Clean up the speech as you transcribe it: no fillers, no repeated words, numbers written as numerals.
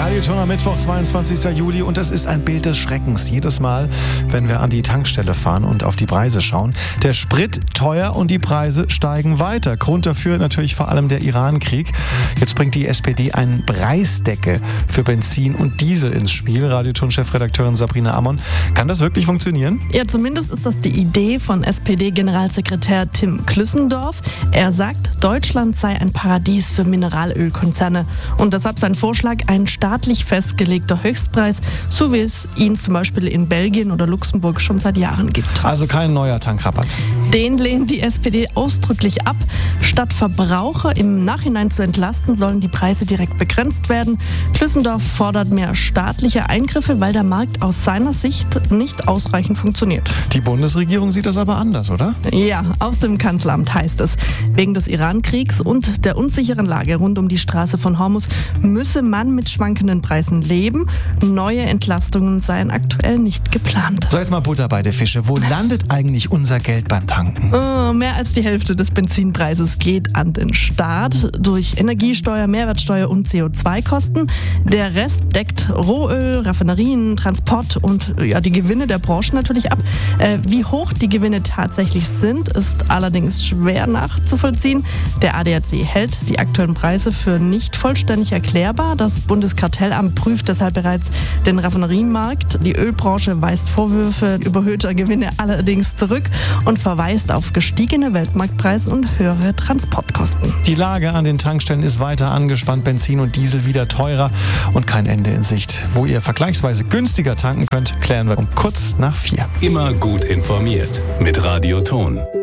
Radioton am Mittwoch, 22. Juli, und das ist ein Bild des Schreckens. Jedes Mal, wenn wir an die Tankstelle fahren und auf die Preise schauen. Der Sprit teuer und die Preise steigen weiter. Grund dafür natürlich vor allem der Iran-Krieg. Jetzt bringt die SPD einen Preisdeckel für Benzin und Diesel ins Spiel. Radioton-Chefredakteurin Sabrina Ammon. Kann das wirklich funktionieren? Ja, zumindest ist das die Idee von SPD-Generalsekretär Tim Klüssendorf. Er sagt, Deutschland sei ein Paradies für Mineralölkonzerne. Und deshalb sein Vorschlag, ein staatlich festgelegter Höchstpreis, so wie es ihn zum Beispiel in Belgien oder Luxemburg schon seit Jahren gibt. Also kein neuer Tankrabatt. Den lehnt die SPD ausdrücklich ab. Statt Verbraucher im Nachhinein zu entlasten, sollen die Preise direkt begrenzt werden. Klüssendorf fordert mehr staatliche Eingriffe, weil der Markt aus seiner Sicht nicht ausreichend funktioniert. Die Bundesregierung sieht das aber anders, oder? Ja, aus dem Kanzleramt heißt es, wegen des Iran-Kriegs und der unsicheren Lage rund um die Straße von Hormuz müsse man mit schwankenden Preisen leben. Neue Entlastungen seien aktuell nicht geplant. So, jetzt mal Butter bei der Fische. Wo landet eigentlich unser Geld beim Tanken? Mehr als die Hälfte des Benzinpreises geht an den Staat durch Energiesteuer, Mehrwertsteuer und CO2-Kosten. Der Rest deckt Rohöl, Raffinerien, Transport und die Gewinne der Branche natürlich ab. Wie hoch die Gewinne tatsächlich sind, ist allerdings schwer nachzuvollziehen. Der ADAC hält die aktuellen Preise für nicht vollständig erklärbar. Das Bundeskartellamt prüft deshalb bereits den Raffinerienmarkt. Die Ölbranche weist Vorwürfe überhöhter Gewinne allerdings zurück und verweist auf gestiegene Weltmarktpreise und höhere Transportkosten. Die Lage an den Tankstellen ist weiter angespannt, Benzin und Diesel wieder teurer und kein Ende in Sicht. Wo ihr vergleichsweise günstiger tanken könnt, klären wir um kurz nach 4. Immer gut informiert mit Radioton.